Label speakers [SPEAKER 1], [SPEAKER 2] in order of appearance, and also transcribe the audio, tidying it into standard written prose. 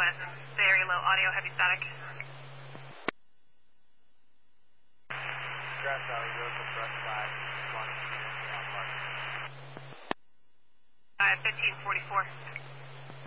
[SPEAKER 1] Madison, very low audio, heavy static.
[SPEAKER 2] Grass Valley Road, Brett 5, 1544.